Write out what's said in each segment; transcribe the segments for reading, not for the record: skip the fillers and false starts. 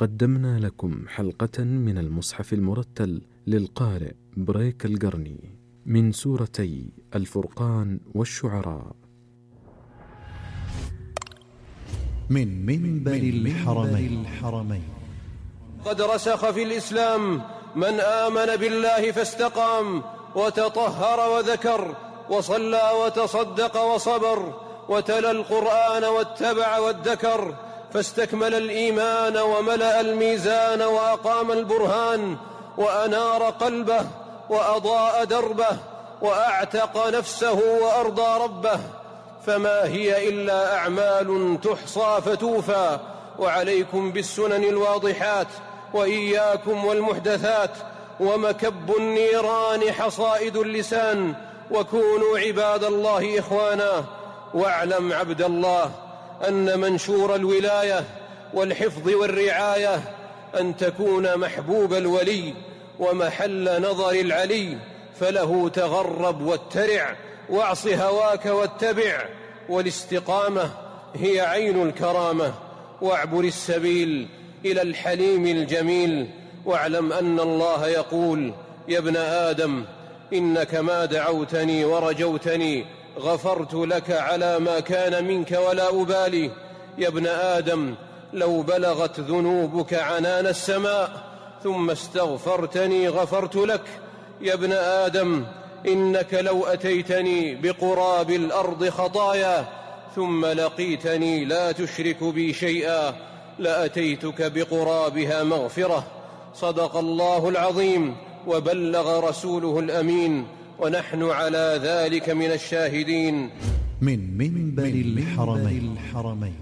قدمنا لكم حلقة من المصحف المرتل للقارئ بريك القرني من سورتي الفرقان والشعراء من منبر الحرمين. قد رسخ في الإسلام من آمن بالله فاستقام وتطهر وذكر وصلى وتصدق وصبر وتلا القرآن واتبع وادكر، فاستكمل الإيمان وملأ الميزان وأقام البرهان وأنار قلبه وأضاء دربه وأعتق نفسه وأرضى ربه. فما هي إلا أعمال تحصى فتوفى، وعليكم بالسنن الواضحات وإياكم والمحدثات، ومكب النيران حصائد اللسان، وكونوا عباد الله إخوانا. واعلم عبد الله أن منشور الولاية والحفظ والرعاية أن تكون محبوب الولي ومحل نظر العلي، فله تغرب واترع واعص هواك واتبع، والاستقامة هي عين الكرامة، واعبر السبيل إلى الحليم الجميل. واعلم أن الله يقول: يا ابن آدم إنك ما دعوتني ورجوتني غفرت لك على ما كان منك ولا أبالي. يا ابن آدم لو بلغت ذنوبك عنان السماء ثم استغفرتني غفرت لك. يا ابن آدم إنك لو أتيتني بقراب الأرض خطايا ثم لقيتني لا تشرك بي شيئا لأتيتك بقرابها مغفرة. صدق الله العظيم وبلغ رسوله الأمين، ونحن على ذلك من الشاهدين. من منبر الحرمين.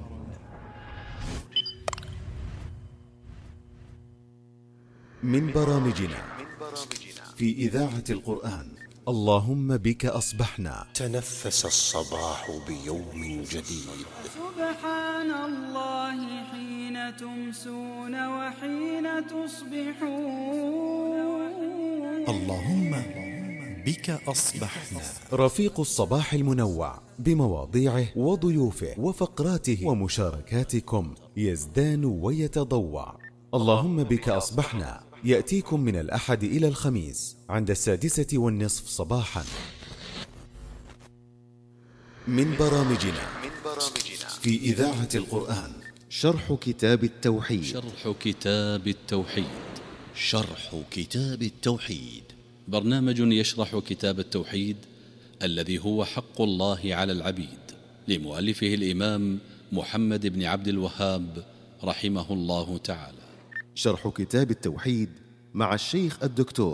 من برامجنا في إذاعة القرآن اللهم بك أصبحنا. تنفس الصباح بيوم جديد. سبحان الله حين تمسون وحين تصبحون. اللهم بك أصبحنا. رفيق الصباح المنوع بمواضيعه وضيوفه وفقراته ومشاركاتكم يزدان ويتضوع. اللهم بك أصبحنا يأتيكم من الأحد إلى الخميس عند 6:30 صباحا. من برامجنا في إذاعة القرآن شرح كتاب التوحيد. شرح كتاب التوحيد برنامج يشرح كتاب التوحيد الذي هو حق الله على العبيد، لمؤلفه الإمام محمد بن عبد الوهاب رحمه الله تعالى. شرح كتاب التوحيد مع الشيخ الدكتور